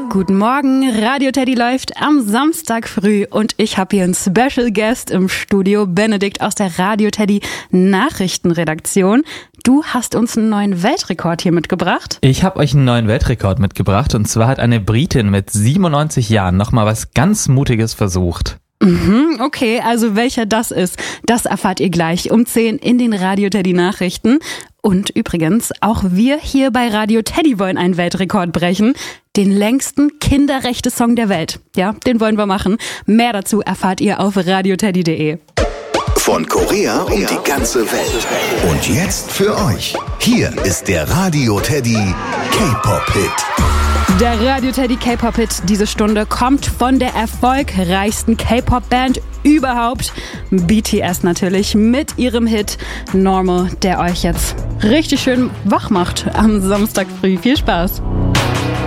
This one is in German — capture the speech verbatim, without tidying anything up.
Guten Morgen, Radio Teddy läuft am Samstag früh und ich habe hier einen Special Guest im Studio, Benedikt aus der Radio Teddy Nachrichtenredaktion. Du hast uns einen neuen Weltrekord hier mitgebracht. Ich habe euch einen neuen Weltrekord mitgebracht und zwar hat eine Britin mit siebenundneunzig Jahren nochmal was ganz Mutiges versucht. Mhm, okay, also welcher das ist, das erfahrt ihr gleich um zehn in den Radio Teddy Nachrichten. Und übrigens, auch wir hier bei Radio Teddy wollen einen Weltrekord brechen. Den längsten Kinderrechte-Song der Welt. Ja, den wollen wir machen. Mehr dazu erfahrt ihr auf radioteddy punkt de. Von Korea um die ganze Welt. Und jetzt für euch. Hier ist der Radio Teddy K-Pop-Hit. Der Radio Teddy K-Pop-Hit diese Stunde kommt von der erfolgreichsten K-Pop-Band überhaupt. B T S natürlich mit ihrem Hit Normal, der euch jetzt richtig schön wach macht am Samstag früh. Viel Spaß!